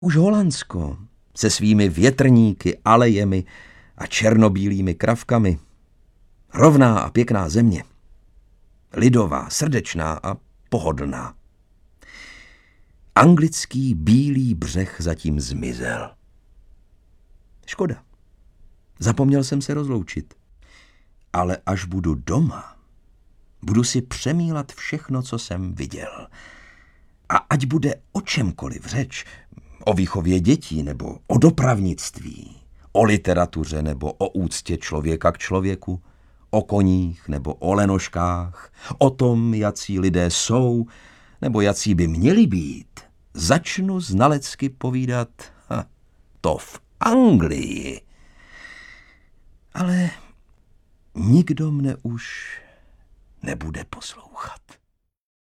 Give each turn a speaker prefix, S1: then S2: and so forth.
S1: Už Holandsko se svými větrníky, alejemi a černobílými kravkami. Rovná a pěkná země. Lidová, srdečná a pohodlná. Anglický bílý břeh zatím zmizel. Škoda. Zapomněl jsem se rozloučit. Ale až budu doma, budu si přemýlat všechno, co jsem viděl. A ať bude o čemkoliv řeč, o výchově dětí nebo o dopravnictví, o literatuře nebo o úctě člověka k člověku, o koních nebo o lenoškách, o tom, jací lidé jsou nebo jací by měli být, začnu znalecky povídat to v Anglii. Ale nikdo mne už nebude poslouchat.